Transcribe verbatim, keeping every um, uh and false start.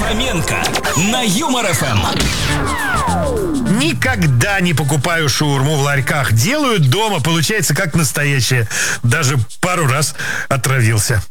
Хоменко на Юмор эф эм. Никогда не покупаю шаурму в ларьках. Делаю дома, получается как настоящая. Даже пару раз отравился.